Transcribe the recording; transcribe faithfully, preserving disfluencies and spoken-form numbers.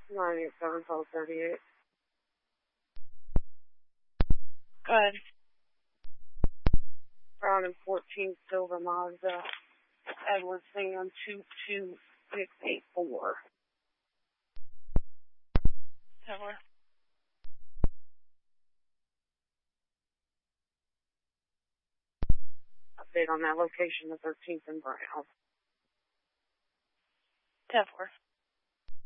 nine eight seven twelve thirty-eight. Good. Brown and fourteen Silver Mazda. Edward Sam two two six eight four. Tower. Update on that location, the thirteenth and Brown. Tower.